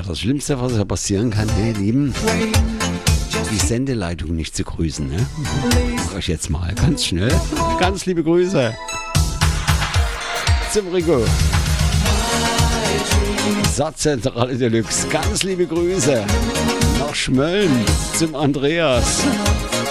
gesagt, das Schlimmste, was ja passieren kann, hey Lieben, die Sendeleitung nicht zu grüßen. Ne? Mach ich jetzt mal ganz schnell. Ganz liebe Grüße zum Rico. Satzzentrale Deluxe. Ganz liebe Grüße nach Schmölln zum Andreas.